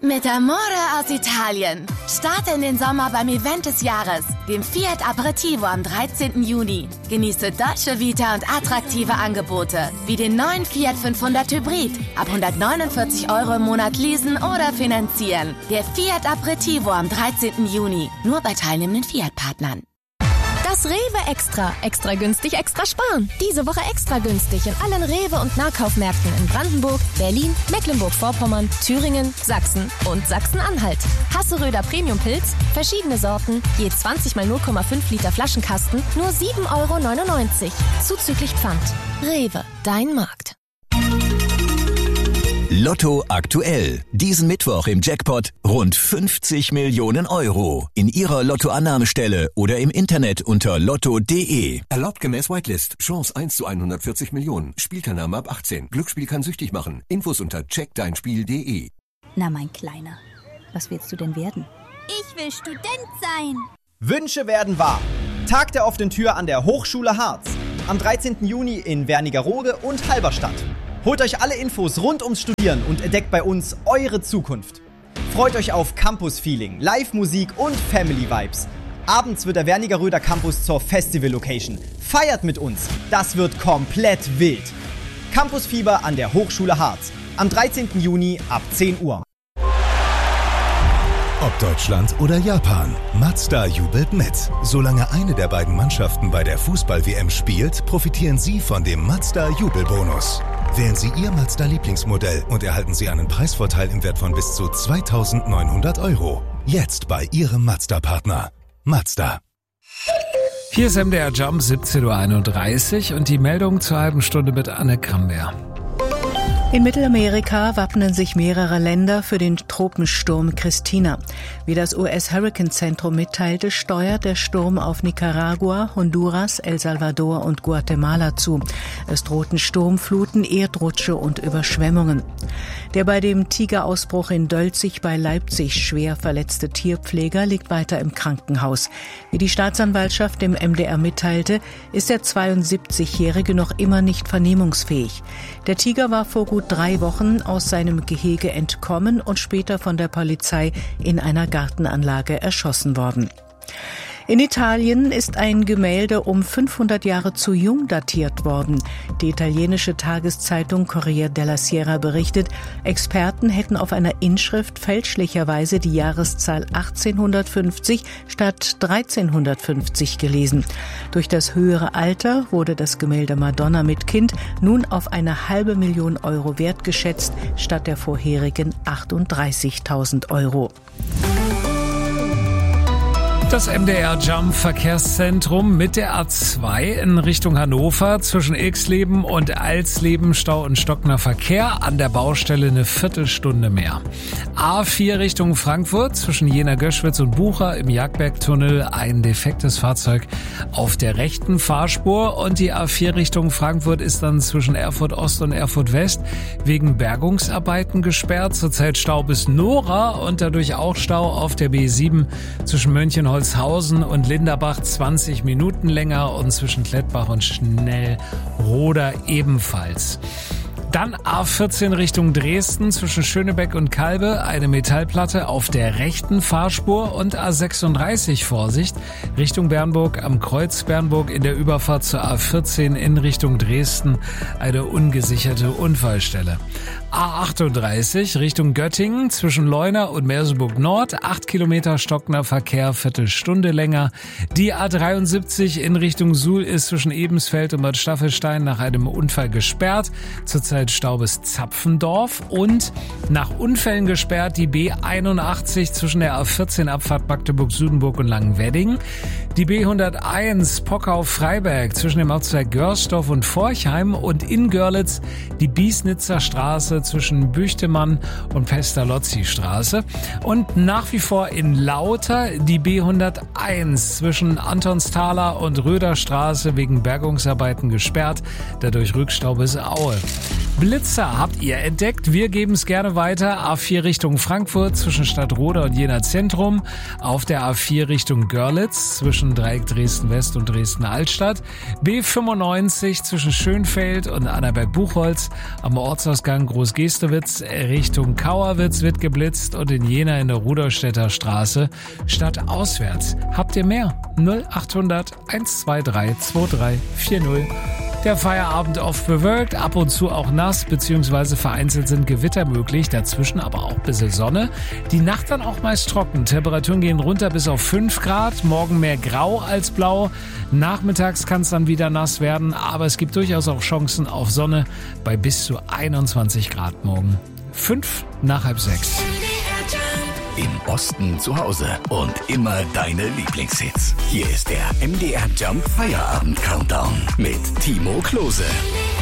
Mit Amore aus Italien. Starte in den Sommer beim Event des Jahres, dem Fiat Aperitivo am 13. Juni. Genieße Dolce Vita und attraktive Angebote, wie den neuen Fiat 500 Hybrid. Ab 149 € im Monat leasen oder finanzieren. Der Fiat Aperitivo am 13. Juni. Nur bei teilnehmenden Fiat-Partnern. Das Rewe Extra. Extra günstig, extra sparen. Diese Woche extra günstig in allen Rewe- und Nahkaufmärkten in Brandenburg, Berlin, Mecklenburg-Vorpommern, Thüringen, Sachsen und Sachsen-Anhalt. Hasseröder Premium-Pilz, verschiedene Sorten, je 20 mal 0,5 Liter Flaschenkasten, nur 7,99 €. Zuzüglich Pfand. Rewe, dein Markt. Lotto aktuell. Diesen Mittwoch im Jackpot rund 50 Millionen €. In Ihrer Lottoannahmestelle oder im Internet unter lotto.de. Erlaubt gemäß Whitelist. Chance 1 zu 140 Millionen. Spielteilnahme ab 18. Glücksspiel kann süchtig machen. Infos unter checkdeinspiel.de. Na, mein Kleiner, was willst du denn werden? Ich will Student sein. Wünsche werden wahr. Tag der offenen Tür an der Hochschule Harz. Am 13. Juni in Wernigerode und Halberstadt. Holt euch alle Infos rund ums Studieren und entdeckt bei uns eure Zukunft. Freut euch auf Campus-Feeling, Live-Musik und Family-Vibes. Abends wird der Wernigeröder Campus zur Festival-Location. Feiert mit uns, das wird komplett wild. Campusfieber an der Hochschule Harz. Am 13. Juni ab 10 Uhr. Ob Deutschland oder Japan, Mazda jubelt mit. Solange eine der beiden Mannschaften bei der Fußball-WM spielt, profitieren Sie von dem Mazda-Jubelbonus. Wählen Sie Ihr Mazda-Lieblingsmodell und erhalten Sie einen Preisvorteil im Wert von bis zu 2.900 €. Jetzt bei Ihrem Mazda-Partner. Mazda. Hier ist MDR Jump 17:31 Uhr und die Meldung zur halben Stunde mit Anne Kramberg. In Mittelamerika wappnen sich mehrere Länder für den Tropensturm Christina. Wie das US-Hurricane-Zentrum mitteilte, steuert der Sturm auf Nicaragua, Honduras, El Salvador und Guatemala zu. Es drohten Sturmfluten, Erdrutsche und Überschwemmungen. Der bei dem Tigerausbruch in Dölzig bei Leipzig schwer verletzte Tierpfleger liegt weiter im Krankenhaus. Wie die Staatsanwaltschaft dem MDR mitteilte, ist der 72-Jährige noch immer nicht vernehmungsfähig. Der Tiger war vor gut 3 Wochen aus seinem Gehege entkommen und später von der Polizei in einer Gartenanlage erschossen worden. In Italien ist ein Gemälde um 500 Jahre zu jung datiert worden. Die italienische Tageszeitung Corriere della Sera berichtet, Experten hätten auf einer Inschrift fälschlicherweise die Jahreszahl 1850 statt 1350 gelesen. Durch das höhere Alter wurde das Gemälde Madonna mit Kind nun auf 500.000 € wertgeschätzt, statt der vorherigen 38.000 €. Das MDR Jump Verkehrszentrum mit der A2 in Richtung Hannover zwischen Ilksleben und Alsleben Stau und stockender Verkehr, an der Baustelle eine Viertelstunde mehr. A4 Richtung Frankfurt zwischen Jena-Göschwitz und Bucha im Jagdbergtunnel ein defektes Fahrzeug auf der rechten Fahrspur und die A4 Richtung Frankfurt ist dann zwischen Erfurt Ost und Erfurt West wegen Bergungsarbeiten gesperrt. Zurzeit Stau bis Nora und dadurch auch Stau auf der B7 zwischen Mönchenholzhausen und Linderbach 20 Minuten länger und zwischen Klettbach und Schnellroda ebenfalls. Dann A14 Richtung Dresden zwischen Schönebeck und Kalbe eine Metallplatte auf der rechten Fahrspur und A36 Vorsicht Richtung Bernburg am Kreuz Bernburg in der Überfahrt zur A14 in Richtung Dresden eine ungesicherte Unfallstelle. A38 Richtung Göttingen zwischen Leuna und Merseburg Nord 8 Kilometer stockender Verkehr, Viertelstunde länger. Die A73 in Richtung Suhl ist zwischen Ebensfeld und Bad Staffelstein nach einem Unfall gesperrt. Zurzeit Stau bis Zapfendorf und nach Unfällen gesperrt die B81 zwischen der A14 Abfahrt Magdeburg-Sudenburg und Langenwedding. Die B101 Pockau-Freiberg zwischen dem Ortsteil Görsdorf und Forchheim und in Görlitz die Biesnitzer Straße zwischen Büchtemann und Pestalozzi-Straße. Und nach wie vor in Lauter die B101 zwischen Antonsthaler und Röderstraße wegen Bergungsarbeiten gesperrt, dadurch Rückstau bis Aue. Blitzer habt ihr entdeckt. Wir geben es gerne weiter. A4 Richtung Frankfurt zwischen Stadtroda und Jena Zentrum. Auf der A4 Richtung Görlitz zwischen Dreieck Dresden-West und Dresden-Altstadt. B95 zwischen Schönfeld und Annaberg-Buchholz. Am Ortsausgang Großgestowitz Richtung Kauerwitz wird geblitzt und in Jena in der Rudolstädter Straße stadtauswärts. Habt ihr mehr? 0800 123 2340. Der Feierabend oft bewölkt, ab und zu auch nass, beziehungsweise vereinzelt sind Gewitter möglich, dazwischen aber auch ein bisschen Sonne. Die Nacht dann auch meist trocken. Temperaturen gehen runter bis auf 5 Grad, morgen mehr grau als blau. Nachmittags kann es dann wieder nass werden, aber es gibt durchaus auch Chancen auf Sonne bei bis zu 21 Grad morgen. 5 nach halb 6. Im Osten zu Hause und immer deine Lieblingshits. Hier ist der MDR Jump Feierabend Countdown mit Timo Klose.